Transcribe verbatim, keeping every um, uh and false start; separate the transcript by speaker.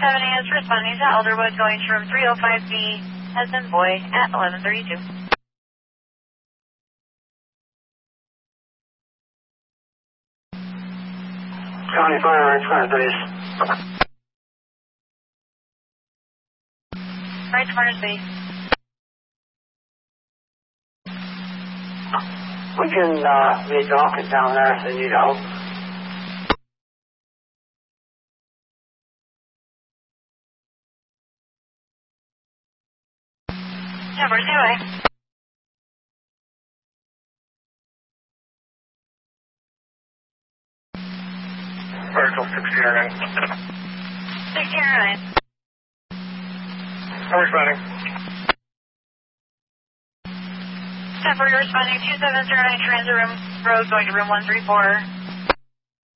Speaker 1: seventy is responding to Elderwood going to room three oh five B, Hesden Boy at eleven thirty-two.
Speaker 2: County Fire, right front, please.
Speaker 1: Right corner space.
Speaker 2: We can uh, meet Dawkins down there if they need help.
Speaker 1: Yeah, where's the way?
Speaker 2: Vertical sixteen oh nine.
Speaker 1: sixteen oh nine.
Speaker 2: I'm responding.
Speaker 1: Temporary responding two seven zero nine Transit Room Road going to room one three four.